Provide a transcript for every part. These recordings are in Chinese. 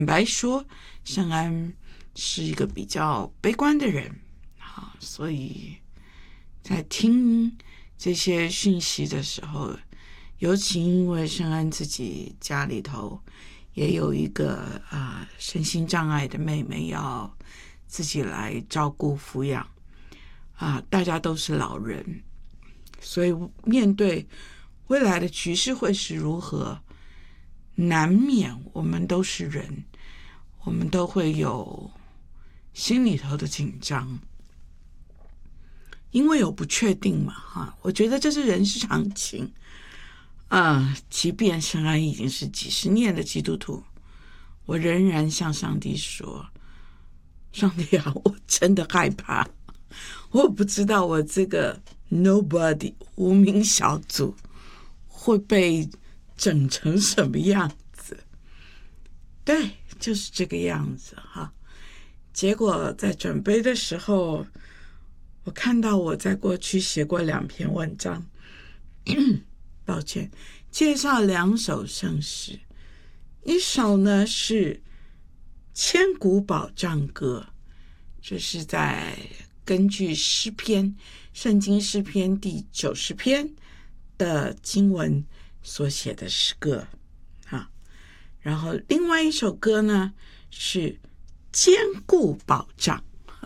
坦白说，圣安是一个比较悲观的人，所以在听这些讯息的时候，尤其因为圣安自己家里头也有一个身心障碍的妹妹要自己来照顾抚养大家都是老人，所以面对未来的局势会是如何，难免我们都是人，我们都会有心里头的紧张，因为有不确定嘛我觉得这是人之常情即便圣安已经是几十年的基督徒，我仍然向上帝说，上帝啊，我真的害怕，我不知道我这个 nobody 无名小组会被整成什么样子。对，就是这个样子结果在准备的时候，我看到我在过去写过2篇文章抱歉，介绍2首圣诗，一首呢是千古保障歌，这是在根据诗篇，圣经诗篇第90篇的经文所写的诗歌然后另外一首歌呢是坚固保障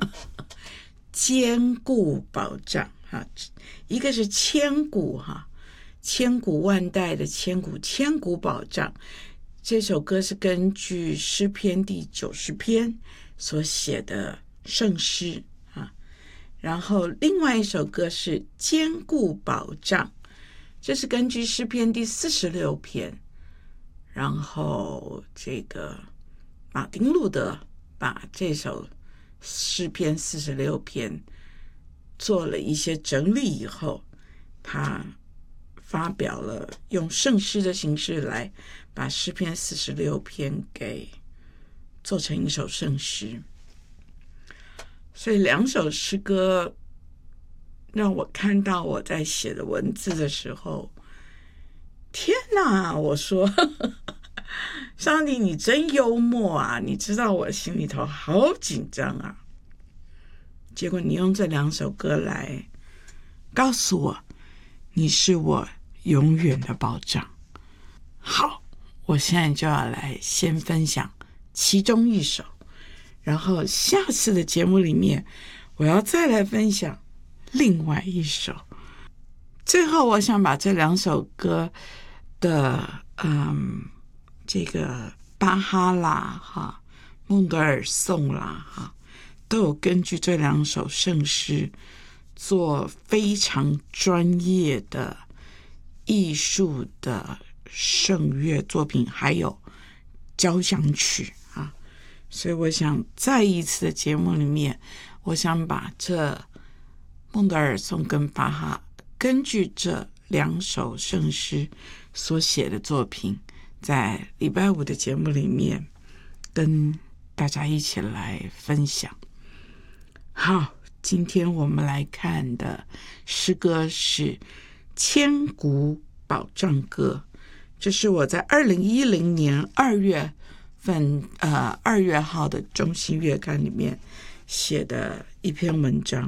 坚固保障一个是千古千古万代的千古，千古保障，这首歌是根据诗篇第90篇所写的圣诗然后另外一首歌是坚固保障，这是根据诗篇第46篇，然后这个马丁路德把这首诗篇46篇做了一些整理以后，他发表了用圣诗的形式来把诗篇46篇给做成一首圣诗，所以2首诗歌让我看到我在写的文字的时候，天哪，我说上帝你真幽默你知道我心里头好紧张结果你用这2首歌来告诉我你是我永远的保障。好，我现在就要来先分享其中一首，然后下次的节目里面我要再来分享另外一首，最后我想把这2首歌的这个巴哈啦孟德尔颂啦都有根据这2首圣诗做非常专业的艺术的圣乐作品，还有交响曲所以我想再一次的节目里面，我想把这孟德尔颂跟巴哈根据这2首圣诗所写的作品，在礼拜5的节目里面跟大家一起来分享。好，今天我们来看的诗歌是千古保障歌，这是我在2010年2月份2月号的中信月刊里面写的一篇文章。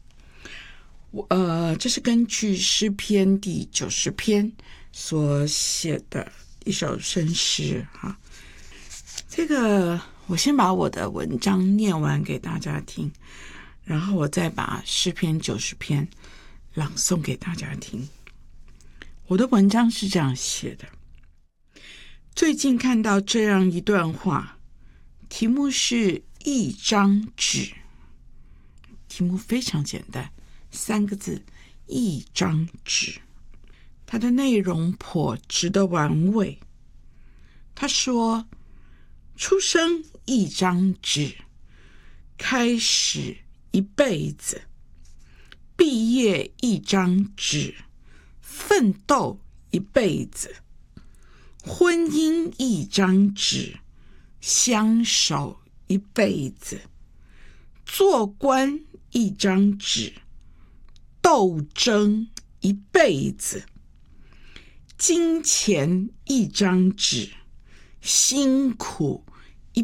这是根据诗篇第90篇所写的一首圣诗这个我先把我的文章念完给大家听，然后我再把诗篇90篇朗诵给大家听。我的文章是这样写的，最近看到这样一段话，题目是一张纸，题目非常简单，3个字，一张纸。它的内容颇值得玩味。他说，出生一张纸，开始一辈子，毕业一张纸，奋斗一辈子，婚姻一张纸，相守一辈子，做官一张纸，斗争一辈子，金钱一张纸，辛苦